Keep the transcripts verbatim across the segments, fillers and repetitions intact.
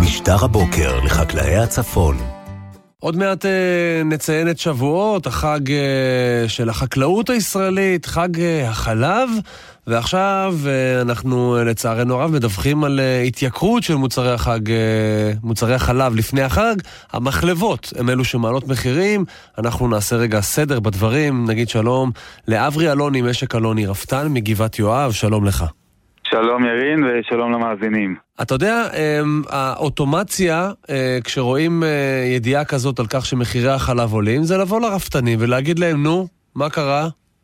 משדר הבוקר לחקלאי הצפון. עוד מעט אה, נציין את שבועות, החג אה, של החקלאות הישראלית, חג אה, החלב, ועכשיו אה, אנחנו אה, לצערנו הרב מדווחים על אה, התייקרות של מוצרי החג, אה, מוצרי החלב לפני החג. המחלבות הם אלו שמעלות מחירים. אנחנו נעשה רגע סדר בדברים, נגיד שלום לאברי אלוני, משק אלוני רפתן מגבעת יואב, שלום לך. שלום ירין ושלום למאזינים. אתה יודע, האוטומציה, כשרואים ידיעה כזאת על כך שמחירי החלב עולים, זה לבוא לרפתנים ולהגיד להם, נו, מה קרה?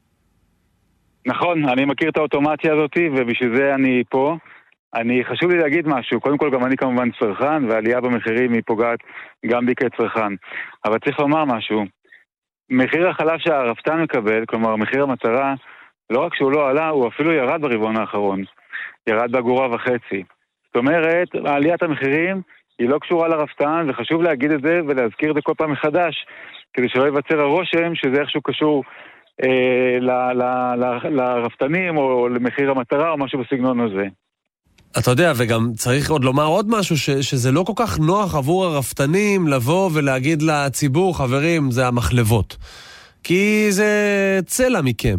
נכון, אני מכיר את האוטומציה הזאת ובשביל זה אני פה. אני חשוב לי להגיד משהו, קודם כל גם אני כמובן צרכן, והעלייה במחירים היא פוגעת גם בי כצרכן. אבל צריך לומר משהו, מחיר החלב שהרפתן מקבל, כלומר מחיר המטרה, לא רק שהוא לא עלה, הוא אפילו ירד ברבעון האחרון. ירד באגורה וחצי. זאת אומרת, עליית המחירים היא לא קשורה לרפתן, וחשוב להגיד את זה ולהזכיר את זה כל פעם מחדש, כדי שלא ייווצר הרושם שזה איכשהו קשור אה, ל- ל- ל- לרפתנים או למחיר המטרה או משהו בסגנון הזה. אתה יודע, וגם צריך עוד לומר עוד משהו, ש- שזה לא כל כך נוח עבור הרפתנים לבוא ולהגיד לציבור, חברים, זה המחלבות. כי זה צלע מכם.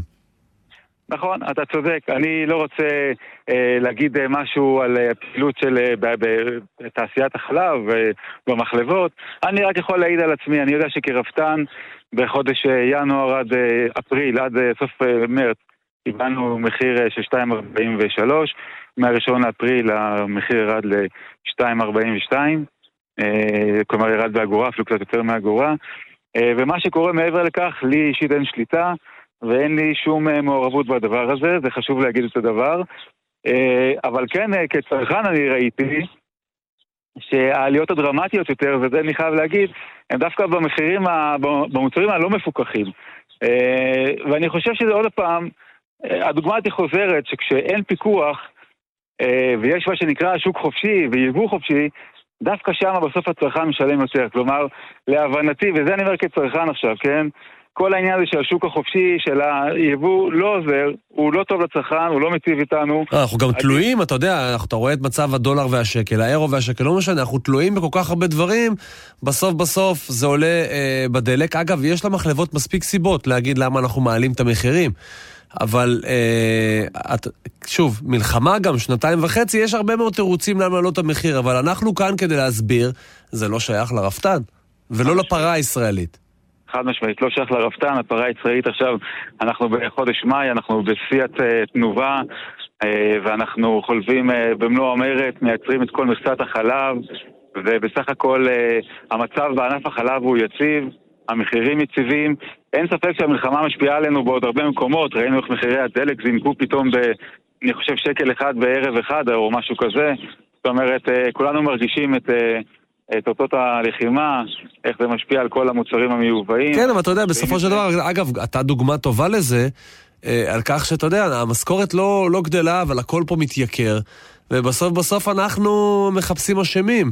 נכון, אתה צודק. אני לא רוצה אה, להגיד אה, משהו על אה, פעילות של אה, בתעשיית החלב אה, במחלבות. אני רק יכול להעיד על עצמי. אני יודע שכרפתן בחודש אה, ינואר עד אה, אפריל, עד אה, סוף אה, מרץ, קיבלנו מחיר אה, של שתיים ארבעים ושלוש. מהראשון לאפריל המחיר ירד ל-שתיים ארבעים ושתיים. אה, כלומר ירד באגורה, אפילו קצת יותר מהאגורה. אה, ומה שקורה מעבר לכך, לי אישית אין שליטה. ואין לי שום מעורבות בדבר הזה, זה חשוב להגיד את הדבר. אבל כן, כצרכן אני ראיתי שהעליות הדרמטיות יותר, וזה אני חייב להגיד, הם דווקא במחירים, במוצרים הלא מפוקחים. ואני חושב שזה עוד פעם, הדוגמה היא חוזרת, שכשאין פיקוח, ויש מה שנקרא שוק חופשי ויבוא חופשי, דווקא שם בסוף הצרכן משלם יותר. כלומר, להבנתי, וזה אני אומר כצרכן עכשיו, כן? כל העניין הזה של השוק החופשי, של היבוא, לא עוזר, הוא לא טוב לצרכן, הוא לא מציב איתנו. אנחנו גם תלויים, אתה יודע, אתה רואה את מצב הדולר והשקל, האירו והשקל, לא משנה, אנחנו תלויים בכל כך הרבה דברים, בסוף בסוף זה עולה אה, בדלק. אגב, יש למחלבות מספיק סיבות להגיד למה אנחנו מעלים את המחירים, אבל אה, את, שוב, מלחמה גם, שנתיים וחצי, יש הרבה מאוד תירוצים למה לעלות את המחיר, אבל אנחנו כאן כדי להסביר, זה לא שייך לרפתן, ולא לפרה הישראלית. חד משמעית, לא שייך לרפתן, הפרה הישראלית עכשיו, אנחנו בחודש מאי, אנחנו בשיאת תנובה, ואנחנו חולבים במלוא המרת, מייצרים את כל מכסת החלב, ובסך הכל המצב בענף החלב הוא יציב, המחירים יציבים, אין ספק שהמלחמה משפיעה עלינו בעוד הרבה מקומות, ראינו איך מחירי הדלק זינקו פתאום ב, אני חושב שקל אחד בערב אחד או משהו כזה, זאת אומרת, כולנו מרגישים את... את אותות הלחימה, איך זה משפיע על כל המוצרים המיובאים. כן, אבל אתה יודע, בסופו של דבר, אגב, אתה דוגמה טובה לזה, על כך שאתה יודע, המשכורת לא, לא גדלה, אבל הכל פה מתייקר, ובסוף בסוף אנחנו מחפשים אשמים.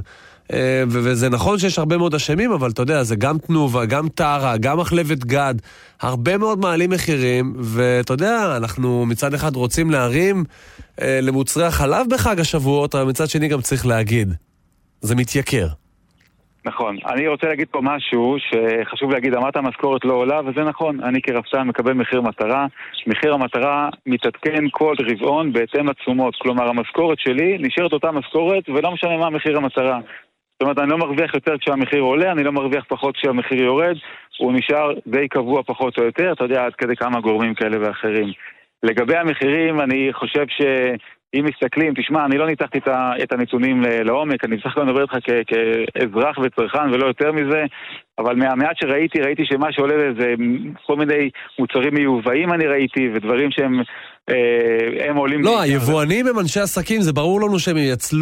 וזה נכון שיש הרבה מאוד אשמים, אבל אתה יודע, זה גם תנובה, גם טרה, גם מחלבת גד, הרבה מאוד מעלים מחירים, ואתה יודע, אנחנו מצד אחד רוצים להרים למוצרי החלב בחג השבועות, אבל מצד שני גם צריך להגיד, זה מתייקר. נכון. אני רוצה להגיד פה משהו שחשוב להגיד, אמרת המשכורת לא עולה, וזה נכון. אני כרפתן מקבל מחיר מטרה. מחיר המטרה מתעדכן כל רבעון בהתאם לתשומות. כלומר, המשכורת שלי נשארת אותה משכורת, ולא משנה מה מחיר המטרה. זאת אומרת, אני לא מרוויח יותר כשהמחיר עולה, אני לא מרוויח פחות כשהמחיר יורד. הוא נשאר די קבוע פחות או יותר. אתה יודע, עד כדי כמה גורמים כאלה ואחרים. לגבי המחירים, אני חושב ש... אם מסתכלים, תשמע, אני לא ניתחתי את הנתונים לעומק, אני צריך גם לדבר איתך כאזרח וצרכן ולא יותר מזה, אבל מהמעט שראיתי, ראיתי שמה שעולה זה כל מיני מוצרים מיובאים אני ראיתי, ודברים שהם הם עולים... לא, היבואנים הם אנשי עסקים, זה ברור לנו שהם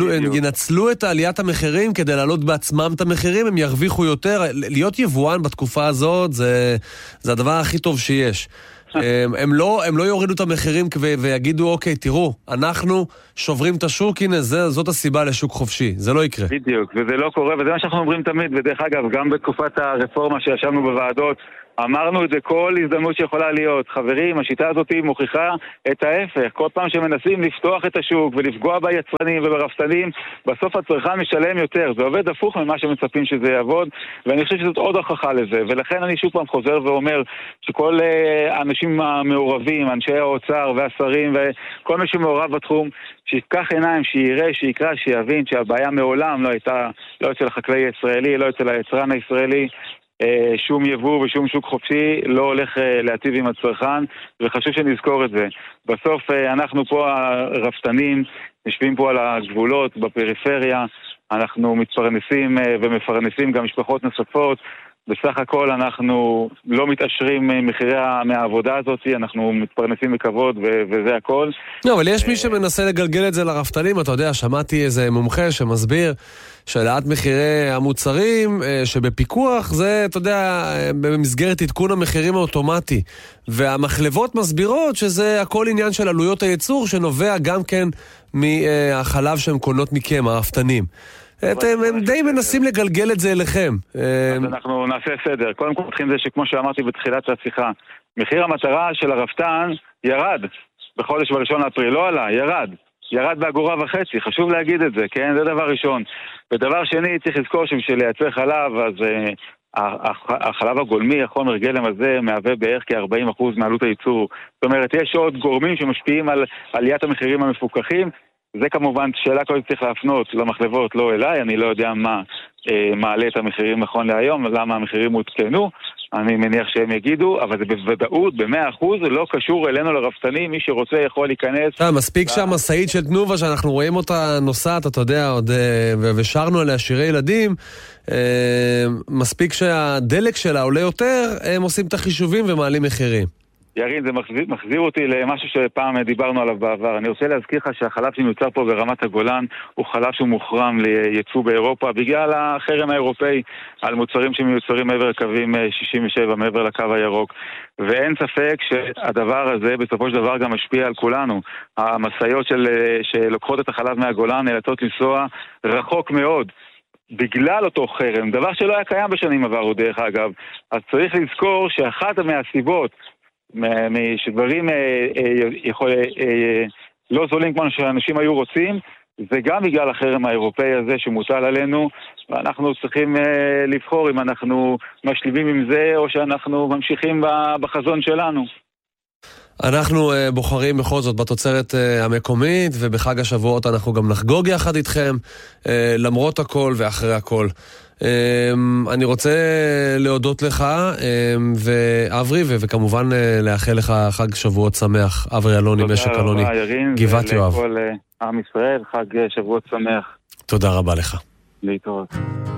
ינצלו את עליית המחירים כדי להעלות בעצמם את המחירים, הם ירוויחו יותר. להיות יבואן בתקופה הזאת זה, זה הדבר הכי טוב שיש. הם, הם, לא, הם לא יורידו את המחירים ויגידו, אוקיי, תראו, אנחנו שוברים את השוק, הנה, זה, זאת הסיבה לשוק חופשי. זה לא יקרה. בדיוק, וזה לא קורה, וזה מה שאנחנו אומרים תמיד, ודרך אגב, גם בתקופת הרפורמה שישבנו בוועדות, אמרנו את זה כל הזדמנות שיכולה להיות. חברים, השיטה הזאת מוכיחה את ההפך. כל פעם שמנסים לפתוח את השוק ולפגוע ביצרנים וברפתנים, בסוף הצרכן משלם יותר. זה עובד הפוך ממה שמצפים שזה יעבוד, ואני חושב שזאת עוד הוכחה לזה. ולכן אני שוב פעם חוזר ואומר שכל האנשים המעורבים, אנשי האוצר והשרים וכל מי שמעורב בתחום, שיקח עיניים, שיראה, שיקרא, שיבין שהבעיה מעולם לא הייתה, לא אצל החקלאי הישראלי, לא אצל היצרן הישראלי. שום יבוא ושום שוק חופשי לא הולך להטיב עם הצרכן, וחשוב שנזכור את זה. בסוף אנחנו פה הרפתנים, יושבים פה על הגבולות, בפריפריה, אנחנו מתפרנסים ומפרנסים גם משפחות נוספות. בסך הכל אנחנו לא מתעשרים מחירי מהעבודה הזאת, אנחנו מתפרנסים בכבוד ו- וזה הכל. לא, אבל יש מי שמנסה לגלגל את זה לרפתנים, אתה יודע, שמעתי איזה מומחה שמסביר שלעת מחירי המוצרים שבפיקוח זה, אתה יודע, במסגרת עדכון המחירים האוטומטי, והמחלבות מסבירות שזה הכל עניין של עלויות הייצור שנובע גם כן מהחלב שהן קונות מכם, הרפתנים. הם די מנסים לגלגל את זה אליכם. אז אנחנו נעשה סדר. קודם כל נתחיל זה שכמו שאמרתי בתחילת השיחה, מחיר המטרה של הרפתן ירד בחודש בראשון לאפריל, לא עלה, ירד. ירד באגורה וחצי, חשוב להגיד את זה, כן? זה דבר ראשון. ודבר שני, צריך לזכור שבשביל לייצר חלב, אז החלב הגולמי, החומר גלם הזה, מהווה בערך כ-ארבעים אחוז מעלות הייצור. זאת אומרת, יש עוד גורמים שמשפיעים על עליית המחירים המפוקחים. זה כמובן שאלה כל צריך להפנות למחלבות, לא אליי, אני לא יודע מה אה, מעלה את המחירים נכון להיום, למה המחירים הותקנו, אני מניח שהם יגידו, אבל זה בוודאות, ב-מאה אחוז, לא קשור אלינו לרפתנים, מי שרוצה יכול להיכנס. אתה, מספיק שהמשאית של תנובה, שאנחנו רואים אותה נוסעת, אתה יודע, עוד, ושרנו עליה שירי ילדים, מספיק שהדלק שלה עולה יותר, הם עושים את החישובים ומעלים מחירים. ירין, זה מחזיר, מחזיר אותי למשהו שפעם דיברנו עליו בעבר. אני רוצה להזכיר לך שהחלב שמיוצר פה ברמת הגולן הוא חלב שהוא מוחרם לייצוא באירופה בגלל החרם האירופאי על מוצרים שמיוצרים מעבר לקווים שישים ושבע, מעבר לקו הירוק. ואין ספק שהדבר הזה בסופו של דבר גם משפיע על כולנו. המשאיות של, שלוקחות את החלב מהגולן נאלצות לנסוע רחוק מאוד בגלל אותו חרם, דבר שלא היה קיים בשנים עברו דרך אגב. אז צריך לזכור שאחת מהסיבות שדברים יכול, לא זולים כמו שאנשים היו רוצים, זה גם בגלל החרם האירופאי הזה שמוטל עלינו, ואנחנו צריכים לבחור אם אנחנו משלימים עם זה או שאנחנו ממשיכים בחזון שלנו. אנחנו בוחרים בכל זאת בתוצרת המקומית, ובחג השבועות אנחנו גם נחגוג יחד איתכם, למרות הכל ואחרי הכל. אני רוצה להודות לך ואברי, וכמובן לאחל לך חג שבועות שמח. אברי אלוני, משק אלוני, גבעת יואב. תודה רבה, ירין, ולכל עם ישראל, חג שבועות שמח. תודה רבה לך. להתראות.